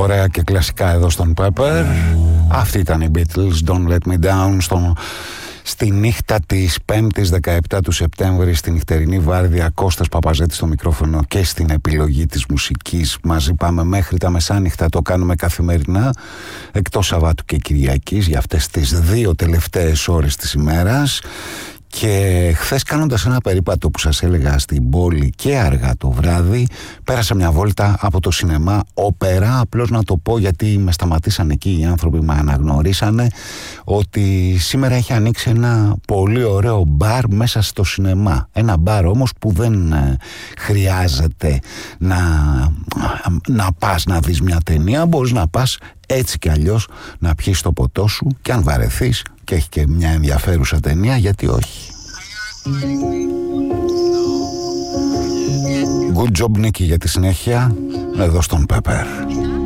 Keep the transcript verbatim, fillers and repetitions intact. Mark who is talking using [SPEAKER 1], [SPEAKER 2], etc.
[SPEAKER 1] ωραία και κλασικά εδώ στον Pepper. Αυτή ήταν οι Beatles, Don't Let Me Down, στο, στη νύχτα της πέμπτης δεκαεπτά του Σεπτέμβρη, στη νυχτερινή βάρδια. Κώστας Παπαζέτης στο μικρόφωνο και στην επιλογή της μουσικής. Μαζί πάμε μέχρι τα μεσάνυχτα, το κάνουμε καθημερινά, εκτός Σαββάτου και Κυριακής, για αυτές τις δύο τελευταίες ώρες της ημέρας. Και χθες, κάνοντας ένα περίπατο που σας έλεγα στην πόλη και αργά το βράδυ, πέρασα μια βόλτα από το σινεμά Όπερα. Απλώς να το πω, γιατί με σταματήσαν εκεί οι άνθρωποι, με αναγνωρίσανε ότι σήμερα έχει ανοίξει ένα πολύ ωραίο μπαρ μέσα στο σινεμά. Ένα μπαρ όμως που δεν χρειάζεται να, να πας να δεις μια ταινία. Μπορείς να πας έτσι κι αλλιώς να πιεις το ποτό σου, και αν βαρεθείς και έχει και μια ενδιαφέρουσα ταινία, γιατί όχι. Good job, Νίκη, για τη συνέχεια εδώ στον Pepper.